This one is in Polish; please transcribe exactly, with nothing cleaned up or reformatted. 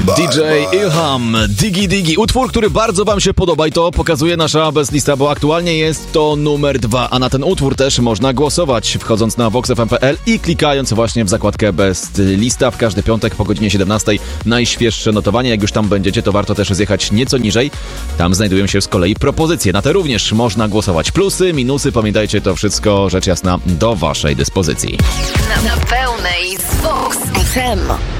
D J Ilham, Digi Digi. Utwór, który bardzo wam się podoba i to pokazuje nasza bezlista, bo aktualnie jest to numer dwa, a na ten utwór też można głosować, wchodząc na vox f m kropka p l i klikając właśnie w zakładkę Best Lista. W każdy piątek po godzinie siedemnastej najświeższe notowanie. Jak już tam będziecie, to warto też zjechać nieco niżej. Tam znajdują się z kolei propozycje. Na te również można głosować. Plusy, minusy, pamiętajcie, to wszystko rzecz jasna do waszej dyspozycji. Na, na pełnej z Vox F M.